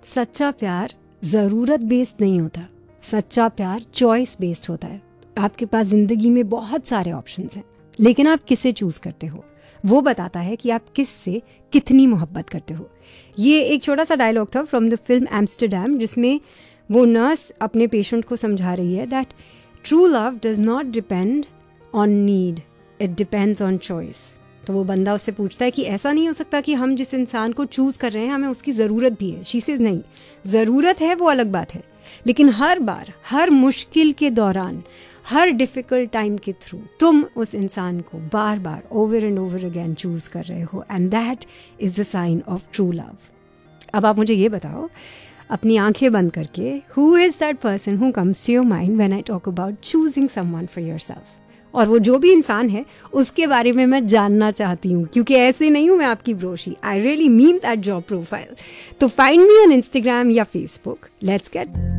सच्चा प्यार ज़रूरत बेस्ड नहीं होता, सच्चा प्यार चॉइस बेस्ड होता है। आपके पास ज़िंदगी में बहुत सारे ऑप्शंस हैं, लेकिन आप किसे चूज़ करते हो वो बताता है कि आप किस से कितनी मोहब्बत करते हो। ये एक छोटा सा डायलॉग था फ्रॉम द फिल्म एम्स्टरडैम, जिसमें वो नर्स अपने पेशेंट को समझा रही है that true love does not depend on need, it depends on choice. तो वो बंदा उससे पूछता है कि ऐसा नहीं हो सकता कि हम जिस इंसान को चूज़ कर रहे हैं हमें उसकी ज़रूरत भी है। शी सेज नहीं, ज़रूरत है वो अलग बात है, लेकिन हर बार, हर मुश्किल के दौरान, हर डिफ़िकल्ट टाइम के थ्रू तुम उस इंसान को बार बार over and over again choose कर रहे हो, and that is the sign of true love. अब आप मुझे ये बताओ, अपनी आंखें बंद करके, who is that person who comes to your mind when I talk about choosing someone for yourself? और वो जो भी इंसान है उसके बारे में मैं जानना चाहती हूँ, क्योंकि ऐसे नहीं हूँ मैं आपकी ब्रोशी, I really mean that job profile. तो फाइंड मी ऑन इंस्टाग्राम या फेसबुक। Let's get